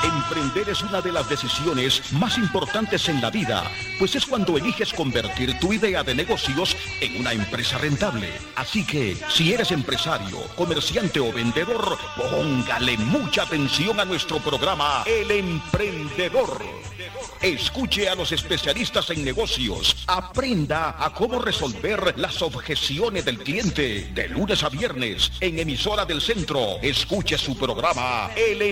Emprender es una de las decisiones más importantes en la vida, pues es cuando eliges convertir tu idea de negocios en una empresa rentable. Así que, si eres empresario, comerciante o vendedor, póngale mucha atención a nuestro programa El Emprendedor. Escuche a los especialistas en negocios, aprenda a cómo resolver las objeciones del cliente. De lunes a viernes, en Emisora del Centro, escuche su programa El